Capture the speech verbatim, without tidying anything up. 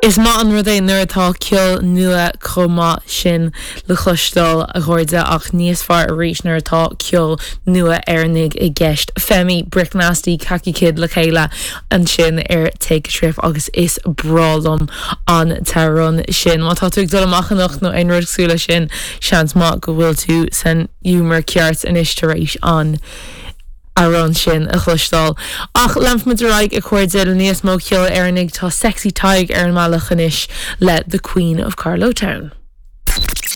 Is má an rud é nuair atá ceol nua chomá sin le chluistal a ghoirde ach níos fearr a rís nuair atá ceol nua airnig i gceist. Femi Bricknasty Khaki Kid le chéile an sin ar Take a Trip agus is bralum an tarrun sin. Má tá tú ag dul amachchanach nó ein rud súla sin seans má go bhfuil tú san humor ceart in isteéis an arán sin a chluistal. Ach lemf me raig a chuirde le níos mó ceol airnig tá sexy taig ar an malachan is le The Queen of Carlow Town.